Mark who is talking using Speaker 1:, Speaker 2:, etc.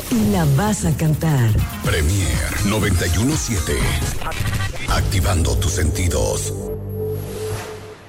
Speaker 1: y la vas a cantar.
Speaker 2: Premier 91.7. Activando tus sentidos.